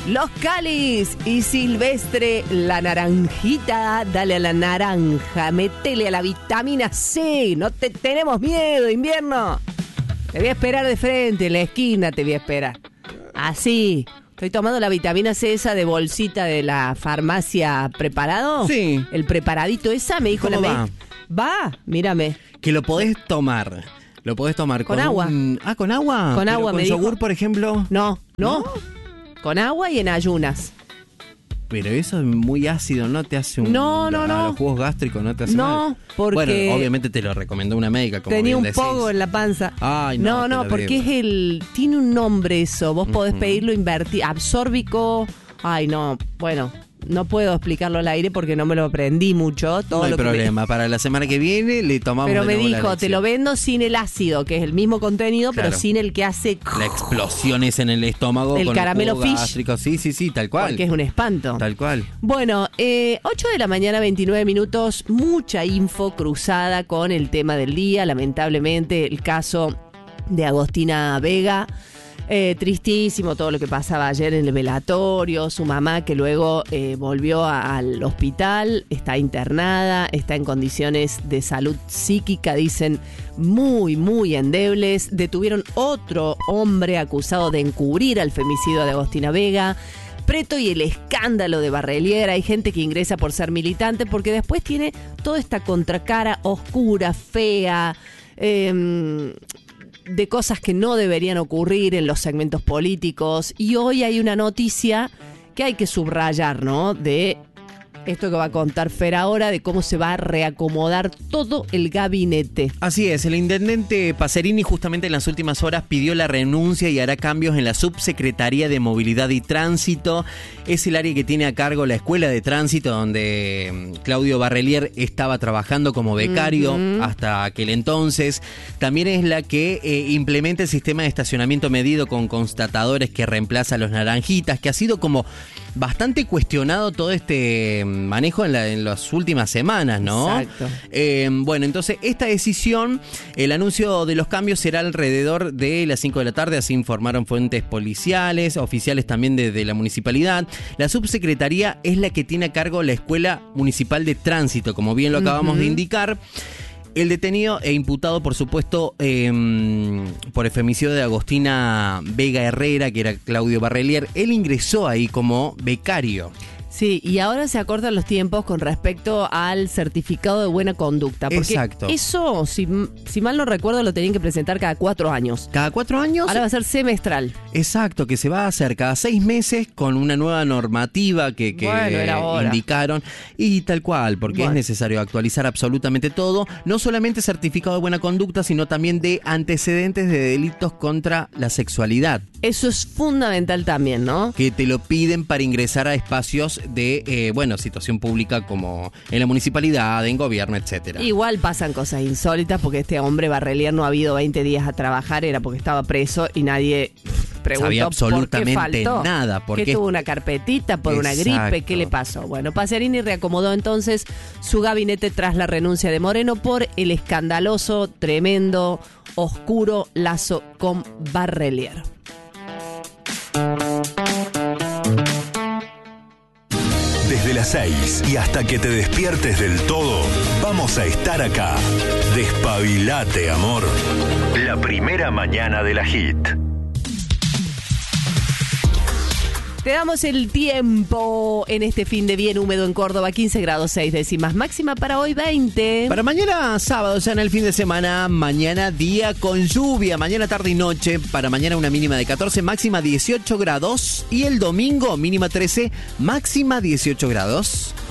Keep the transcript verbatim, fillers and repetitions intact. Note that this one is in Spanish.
Los Cáliz y Silvestre, la naranjita, dale a la naranja, metele a la vitamina C, no te tenemos miedo, invierno. Te voy a esperar de frente, en la esquina te voy a esperar. Así, estoy tomando la vitamina C esa de bolsita de la farmacia preparado. Sí. El preparadito esa, me dijo la ¿Cómo médica. Va, mírame. Que lo podés tomar. Lo podés tomar con, Con agua. un- Ah, ¿con agua? Con Pero agua, ¿Con me yogur, dijo. por ejemplo? No, no, ¿No? con agua y en ayunas. Pero eso es muy ácido, ¿no? Te hace un... No, no, a no. los jugos gástricos no te hace No, mal. porque- Bueno, obviamente te lo recomendó una médica, como Tenía bien un decís. pogo en la panza. Ay, no, no, te no, la porque debo. es el... Tiene un nombre eso. Vos podés Ujú. pedirlo invertir. Absórbico. Ay, no. Bueno, no puedo explicarlo al aire porque no me lo aprendí mucho. Todo No hay lo que me- problema. Para la semana que viene le tomamos Pero de me nuevo la dijo, te lección. lo vendo sin el ácido, que es el mismo contenido, Claro. pero sin el que hace... La explosión es en el estómago. El con caramelo jugo fish. gástrico. Sí, sí, sí, tal cual. Porque es un espanto. Tal cual. Bueno, eh, ocho de la mañana, veintinueve minutos, mucha info cruzada con el tema del día, lamentablemente el caso de Agostina Vega. Eh, tristísimo todo lo que pasaba ayer en el velatorio, su mamá que luego eh, volvió a- al hospital, está internada, está en condiciones de salud psíquica, dicen, muy, muy endebles. Detuvieron otro hombre acusado de encubrir al femicidio de Agostina Vega. Preto y el escándalo de Barrelier. Hay gente que ingresa por ser militante porque después tiene toda esta contracara oscura, fea, eh, de cosas que no deberían ocurrir en los segmentos políticos. Y hoy hay una noticia que hay que subrayar, ¿no? De esto que va a contar Fer ahora, de cómo se va a reacomodar todo el gabinete. Así es, el intendente Pacerini justamente en las últimas horas pidió la renuncia y hará cambios en la Subsecretaría de Movilidad y Tránsito. Es el área que tiene a cargo la Escuela de Tránsito, donde mm, Claudio Barrelier estaba trabajando como becario Ujú. hasta aquel entonces. También es la que eh, implementa el sistema de estacionamiento medido con constatadores que reemplaza a los naranjitas, que ha sido como bastante cuestionado todo este manejo en, la, en las últimas semanas, ¿no? Exacto. Eh, bueno, entonces esta decisión, el anuncio de los cambios será alrededor de las cinco de la tarde, así informaron fuentes policiales, oficiales también de, de la municipalidad. La subsecretaría es la que tiene a cargo la Escuela Municipal de Tránsito, como bien lo acabamos Ujú. de indicar. El detenido e imputado, por supuesto, eh, por el femicidio de Agostina Vega Herrera, que era Claudio Barrelier, él ingresó ahí como becario. Sí, y ahora se acortan los tiempos con respecto al certificado de buena conducta. Porque Exacto. eso, si, si mal no recuerdo, lo tenían que presentar cada cuatro años. Cada cuatro años. Ahora va a ser semestral. Exacto, que se va a hacer cada seis meses con una nueva normativa que, que Bueno, era hora. indicaron. Y tal cual, porque Bueno. es necesario actualizar absolutamente todo. No solamente certificado de buena conducta, sino también de antecedentes de delitos contra la sexualidad, Eso es fundamental también, ¿no? que te lo piden para ingresar a espacios de, eh, bueno, situación pública como en la municipalidad, en gobierno, etcétera. Igual pasan cosas insólitas porque este hombre Barrelier no ha habido veinte días a trabajar, era porque estaba preso y nadie preguntó Sabía por qué absolutamente faltó. nada, por ¿Qué qué- tuvo una carpetita por una gripe? Exacto. ¿Qué le pasó? Bueno, Pacerini reacomodó entonces su gabinete tras la renuncia de Moreno por el escandaloso, tremendo, oscuro lazo con Barrelier. Desde las seis y hasta que te despiertes del todo, vamos a estar acá. Despabilate, amor. La primera mañana de la hit. Te damos el tiempo en este fin de bien húmedo en Córdoba, quince grados seis décimas. Máxima para hoy veinte. Para mañana sábado, ya en el fin de semana, mañana día con lluvia, mañana tarde y noche, para mañana una mínima de catorce, máxima dieciocho grados y el domingo mínima trece, máxima dieciocho grados.